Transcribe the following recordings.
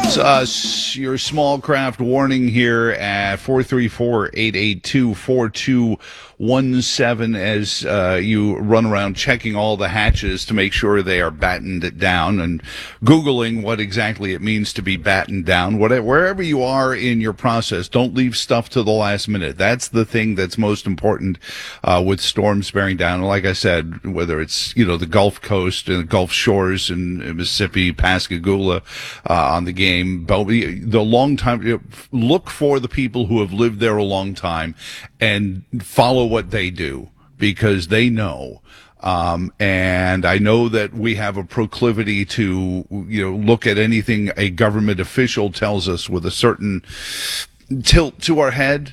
Your small craft warning here at 434-882-4217 as you run around checking all the hatches to make sure they are battened down and Googling what exactly it means to be battened down. Wherever you are in your process, don't leave stuff to the last minute. That's the thing that's most important with storms bearing down. Like I said, whether it's, the Gulf Coast and the Gulf Shores in Mississippi, Pascagoula on the game, the long time, look for the people who have lived there a long time and follow what they do because they know. And I know that we have a proclivity to, look at anything a government official tells us with a certain tilt to our head.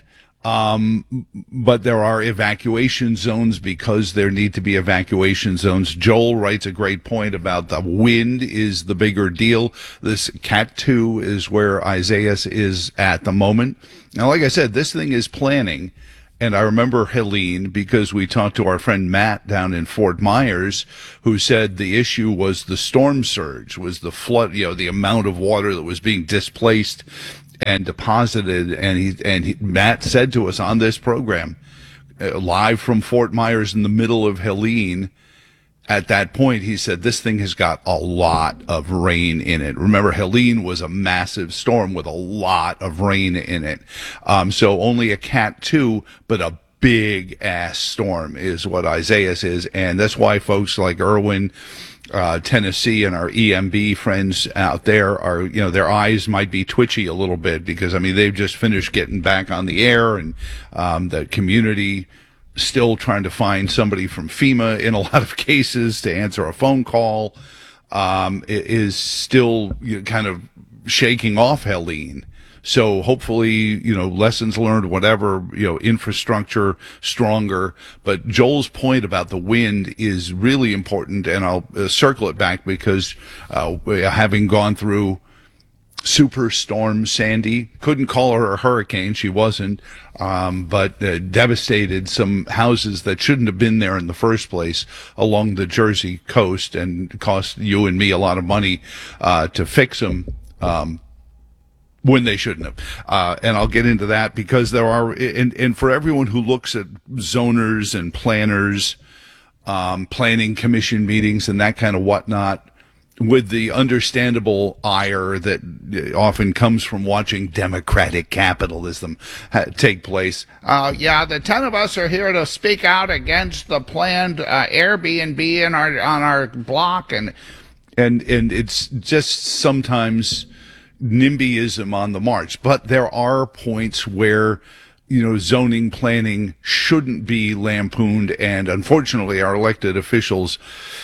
But there are evacuation zones because there need to be evacuation zones. Joel writes a great point about the wind is the bigger deal. This Cat 2 is where Isaias is at the moment. Now, like I said, this thing is planning. And I remember Helene because we talked to our friend Matt down in Fort Myers, who said the issue was the storm surge, was the flood, the amount of water that was being displaced and deposited, and Matt said to us on this program, live from Fort Myers in the middle of Helene, at that point, he said, this thing has got a lot of rain in it. Remember, Helene was a massive storm with a lot of rain in it. So only a Cat 2, but a big ass storm is what Isaias is. And that's why folks like Irwin, Tennessee and our EMB friends out there are, their eyes might be twitchy a little bit because, they've just finished getting back on the air and, the community still trying to find somebody from FEMA in a lot of cases to answer a phone call, is still kind of shaking off Helene. So hopefully, lessons learned, whatever, infrastructure stronger. But Joel's point about the wind is really important, and I'll circle it back because having gone through Superstorm Sandy, couldn't call her a hurricane, she wasn't, but devastated some houses that shouldn't have been there in the first place along the Jersey coast and cost you and me a lot of money to fix them. When they shouldn't have. And I'll get into that because there are, and for everyone who looks at zoners and planners, planning commission meetings and that kind of whatnot, with the understandable ire that often comes from watching democratic capitalism take place. The 10 of us are here to speak out against the planned Airbnb on our block. And it's just sometimes NIMBYism on the march, but there are points where zoning planning shouldn't be lampooned, and unfortunately our elected officials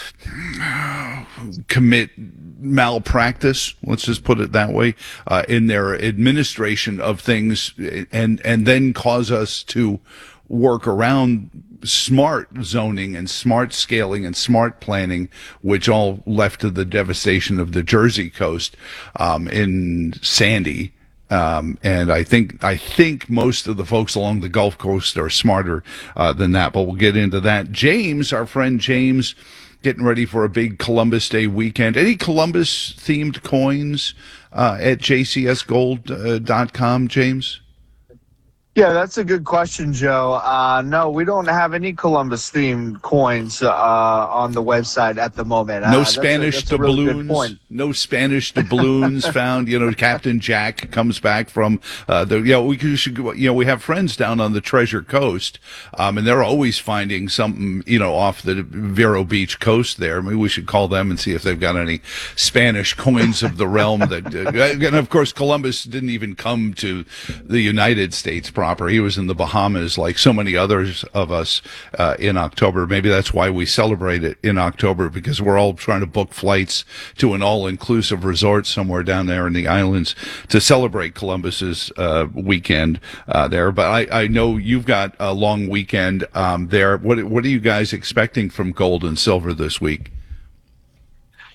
commit malpractice, let's just put it that way, in their administration of things, and then cause us to work around smart zoning and smart scaling and smart planning, which all left to the devastation of the Jersey coast in Sandy. And I think most of the folks along the Gulf Coast are smarter than that, but we'll get into that. James, our friend James, getting ready for a big Columbus Day weekend. Any Columbus themed coins at jcsgold.com, James? Yeah, that's a good question, Joe. No, we don't have any Columbus-themed coins on the website at the moment. No Spanish doubloons. No Spanish doubloons found. Captain Jack comes back from we have friends down on the Treasure Coast, and they're always finding something, off the Vero Beach coast there. Maybe we should call them and see if they've got any Spanish coins of the realm. That, and of course, Columbus didn't even come to the United States proper. He was in the Bahamas like so many others of us in October. Maybe that's why we celebrate it in October, because we're all trying to book flights to an all-inclusive resort somewhere down there in the islands to celebrate Columbus's weekend there. But I know you've got a long weekend there. What are you guys expecting from gold and silver this week?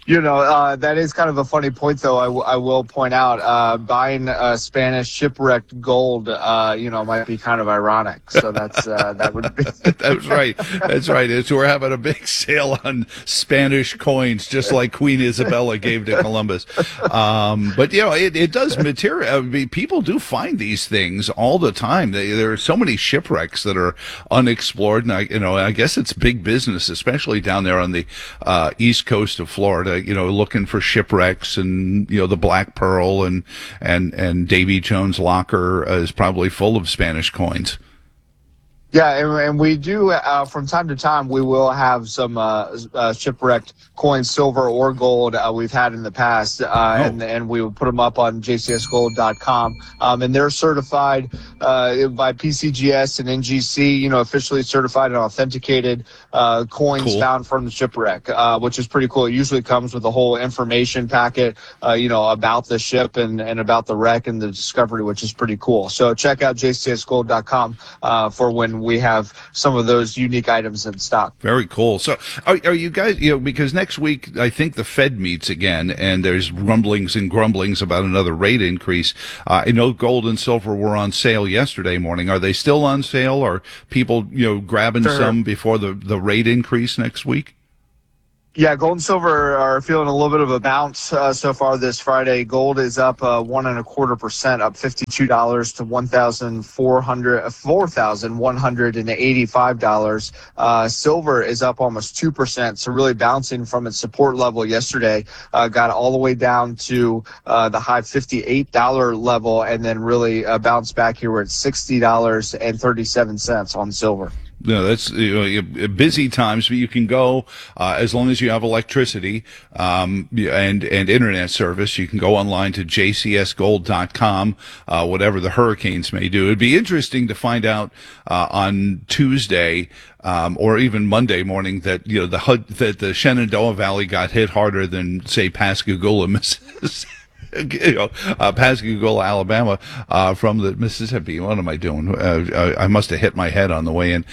That is kind of a funny point, though. I will point out, buying Spanish shipwrecked gold, might be kind of ironic. So that would be. That's right. That's right. We're having a big sale on Spanish coins, just like Queen Isabella gave to Columbus. But it does material. I mean, people do find these things all the time. There are so many shipwrecks that are unexplored, and I guess it's big business, especially down there on the east coast of Florida. Looking for shipwrecks, and the Black Pearl and Davy Jones Locker is probably full of Spanish coins. Yeah, and we do, from time to time, we will have some shipwrecked coins, silver or gold, we've had in the past, and we will put them up on jcsgold.com. And they're certified by PCGS and NGC, officially certified and authenticated coins found from the shipwreck, which is pretty cool. It usually comes with a whole information packet, about the ship and about the wreck and the discovery, which is pretty cool. So check out jcsgold.com for when we have some of those unique items in stock. Very cool. So are you guys, because next week I think the Fed meets again, and there's rumblings and grumblings about another rate increase. I know gold and silver were on sale yesterday morning. Are they still on sale? Or people, grabbing some before the rate increase next week? Yeah, gold and silver are feeling a little bit of a bounce so far this Friday. Gold is up 1.25%, up $52 to $4,185. Silver is up almost 2%, so really bouncing from its support level yesterday. Got all the way down to the high $58 level, and then really bounced back here. We're at $60.37 on silver. That's busy times, but you can go as long as you have electricity and internet service. You can go online to jcsgold.com, whatever the hurricanes may do. It'd be interesting to find out on Tuesday or even Monday morning that that the Shenandoah Valley got hit harder than, say, Pascagoula, Mississippi. Pascagoula, Alabama, from the Mississippi. What am I doing? I must have hit my head on the way in.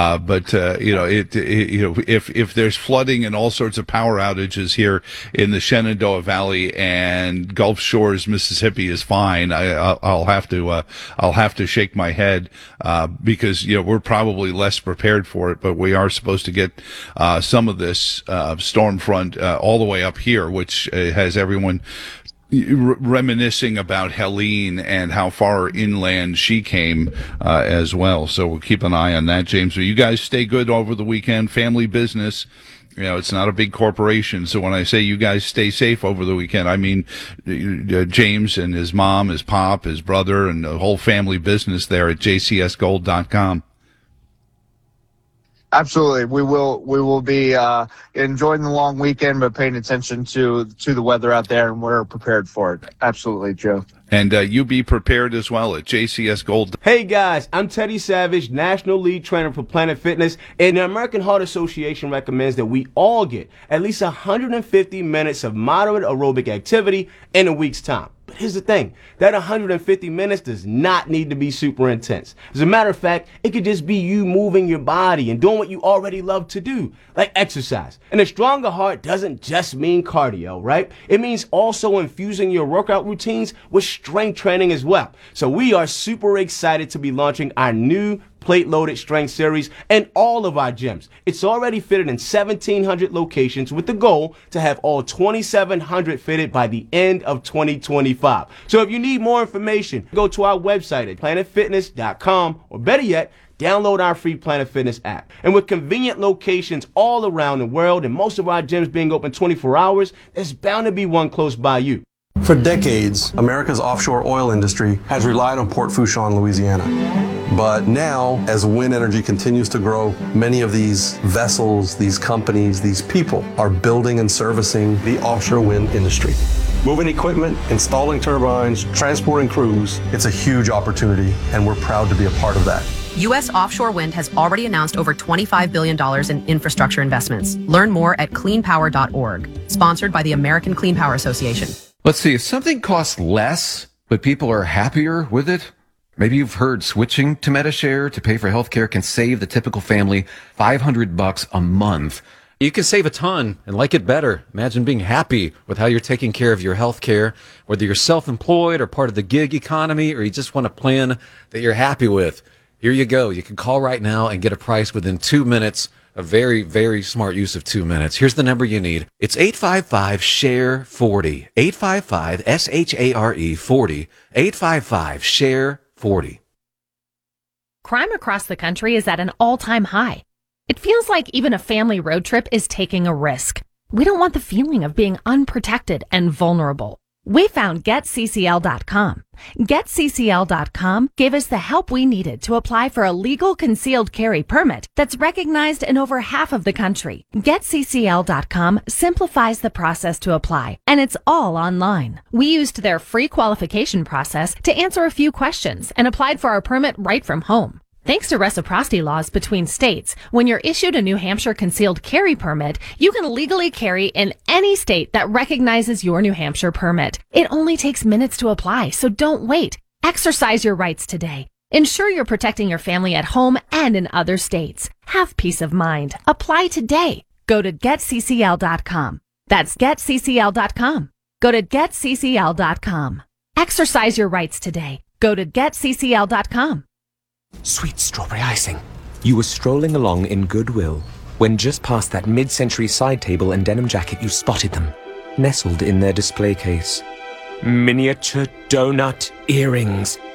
If there's flooding and all sorts of power outages here in the Shenandoah Valley, and Gulf Shores, Mississippi is fine, I'll have to shake my head, because, we're probably less prepared for it, but we are supposed to get, some of this, storm front, all the way up here, which has everyone reminiscing about Helene and how far inland she came as well. So we'll keep an eye on that, James. So you guys stay good over the weekend. Family business. It's not a big corporation. So when I say you guys stay safe over the weekend, I mean James and his mom, his pop, his brother, and the whole family business there at jcsgold.com. Absolutely. We will be enjoying the long weekend, but paying attention to the weather out there, and we're prepared for it. Absolutely, Joe. And you be prepared as well at JCS Gold. Hey guys, I'm Teddy Savage, National Lead Trainer for Planet Fitness, and the American Heart Association recommends that we all get at least 150 minutes of moderate aerobic activity in a week's time. But here's the thing, that 150 minutes does not need to be super intense. As a matter of fact, it could just be you moving your body and doing what you already love to do, like exercise. And a stronger heart doesn't just mean cardio, right? It means also infusing your workout routines with strength training as well. So we are super excited to be launching our new plate-loaded strength series in all of our gyms. It's already fitted in 1,700 locations, with the goal to have all 2,700 fitted by the end of 2025. So if you need more information, go to our website at planetfitness.com, or better yet, download our free Planet Fitness app. And with convenient locations all around the world and most of our gyms being open 24 hours, there's bound to be one close by you. For decades, America's offshore oil industry has relied on Port Fourchon, Louisiana. But now, as wind energy continues to grow, many of these vessels, these companies, these people are building and servicing the offshore wind industry. Moving equipment, installing turbines, transporting crews, it's a huge opportunity, and we're proud to be a part of that. U.S. offshore wind has already announced over $25 billion in infrastructure investments. Learn more at cleanpower.org. Sponsored by the American Clean Power Association. Let's see, if something costs less, but people are happier with it, maybe you've heard switching to Medi-Share to pay for healthcare can save the typical family $500 a month. You can save a ton and like it better. Imagine being happy with how you're taking care of your health care, whether you're self-employed or part of the gig economy, or you just want a plan that you're happy with. Here you go. You can call right now and get a price within 2 minutes. A very, very smart use of 2 minutes. Here's the number you need. It's 855-SHARE-40. 855-SHARE 40. 855-SHARE-40. Crime across the country is at an all-time high. It feels like even a family road trip is taking a risk. We don't want the feeling of being unprotected and vulnerable. We found GetCCL.com. GetCCL.com gave us the help we needed to apply for a legal concealed carry permit that's recognized in over half of the country. GetCCL.com simplifies the process to apply, and it's all online. We used their free qualification process to answer a few questions and applied for our permit right from home. Thanks to reciprocity laws between states, when you're issued a New Hampshire concealed carry permit, you can legally carry in any state that recognizes your New Hampshire permit. It only takes minutes to apply, so don't wait. Exercise your rights today. Ensure you're protecting your family at home and in other states. Have peace of mind. Apply today. Go to GetCCL.com. That's GetCCL.com. Go to GetCCL.com. Exercise your rights today. Go to GetCCL.com. Sweet strawberry icing. You were strolling along in goodwill when just past that mid-century side table and denim jacket you spotted them, nestled in their display case. Miniature donut earrings.